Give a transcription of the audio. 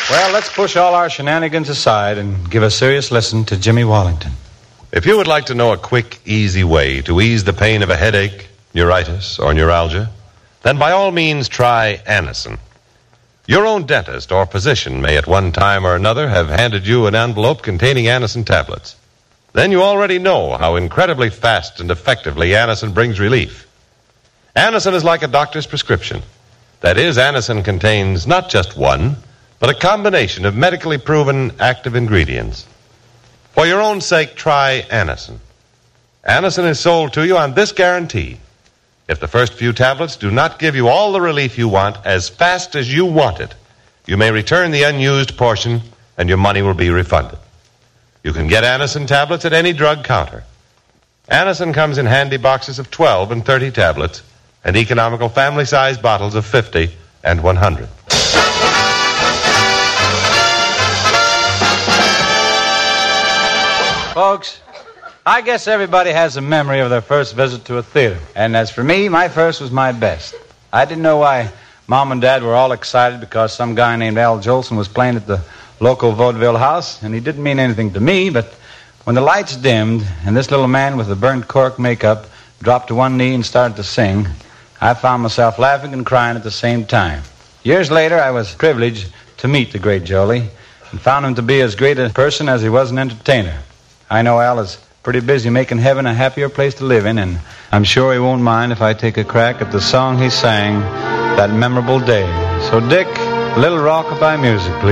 Well, let's push all our shenanigans aside and give a serious listen to Jimmy Wallington. If you would like to know a quick, easy way to ease the pain of a headache, neuritis, or neuralgia, then by all means try Anacin. Your own dentist or physician may at one time or another have handed you an envelope containing Anacin tablets. Then you already know how incredibly fast and effectively Anacin brings relief. Anacin is like a doctor's prescription. That is, Anacin contains not just one, but a combination of medically proven active ingredients. For your own sake, try Anacin. Anacin is sold to you on this guarantee. If the first few tablets do not give you all the relief you want as fast as you want it, you may return the unused portion and your money will be refunded. You can get Anacin tablets at any drug counter. Anacin comes in handy boxes of 12 and 30 tablets and economical family-sized bottles of 50 and 100. Folks, I guess everybody has a memory of their first visit to a theater. And as for me, my first was my best. I didn't know why Mom and Dad were all excited because some guy named Al Jolson was playing at the local vaudeville house, and he didn't mean anything to me, but when the lights dimmed and this little man with the burnt cork makeup dropped to one knee and started to sing, I found myself laughing and crying at the same time. Years later, I was privileged to meet the great Jolie and found him to be as great a person as he was an entertainer. I know Al is pretty busy making heaven a happier place to live in, and I'm sure he won't mind if I take a crack at the song he sang that memorable day. So, Dick, a little rockabye music, please.